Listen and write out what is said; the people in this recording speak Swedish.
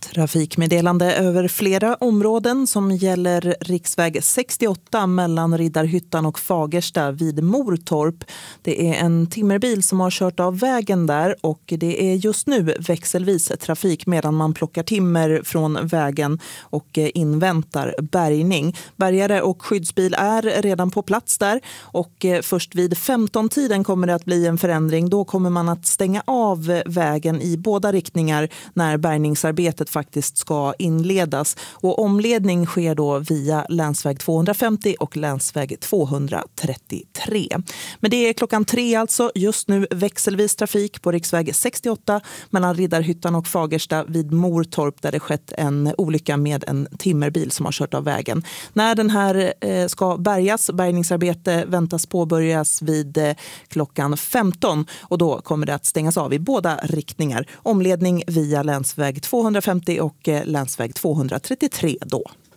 Trafikmeddelande över flera områden som gäller riksväg 68 mellan Riddarhyttan och Fagersta vid Mortorp. Det är en timmerbil som har kört av vägen där och det är just nu växelvis trafik medan man plockar timmer från vägen och inväntar bärgning. Bärgare och skyddsbil är redan på plats där och först vid 15-tiden kommer det att bli en förändring. Då kommer man att stänga av vägen i båda riktningar när bärgningsarbetet faktiskt ska inledas. Och omledning sker då via länsväg 250 och länsväg 233. Men det är klockan 3 alltså. Just nu växelvis trafik på riksväg 68 mellan Riddarhyttan och Fagersta vid Mortorp där det skett en olycka med en timmerbil som har kört av vägen. När den här ska bärgas, bärgningsarbete väntas påbörjas vid klockan 15 och då kommer det att stängas av i båda riktningar. Omledning via länsväg 250 och länsväg 233 då.